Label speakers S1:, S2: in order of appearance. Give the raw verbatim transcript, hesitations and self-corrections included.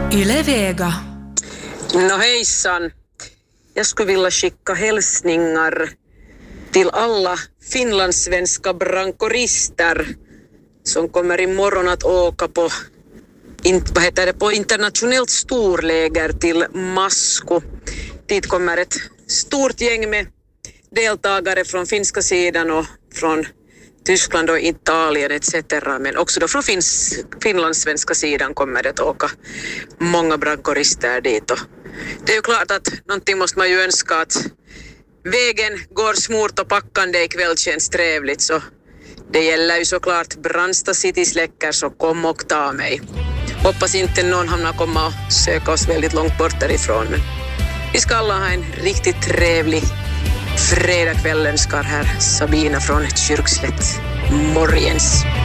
S1: Yle Vega.
S2: No hejsan. Jag skulle vilja skicka hälsningar till alla finlandssvenska brankorister som kommer imorgon att åka på, in, vad heter det, på internationellt storläger till Masku. Dit kommer ett stort gäng med deltagare från finska sidan och från Tyskland och Italien et cetera. Men också då från Finns, finlandssvenska sidan kommer det att åka många brankorister dit. Och det är ju klart att någonting måste man ju önska, att vägen går smort och packande ikväll känns trevligt. Så det gäller ju såklart Brandsta City släcker, så kom och ta mig. Hoppas inte någon hamnar komma och söka oss väldigt långt bort därifrån. Men vi ska alla ha en riktigt trevlig fredagkväll, önskar här Sabina från Kyrkslätt. Morgens.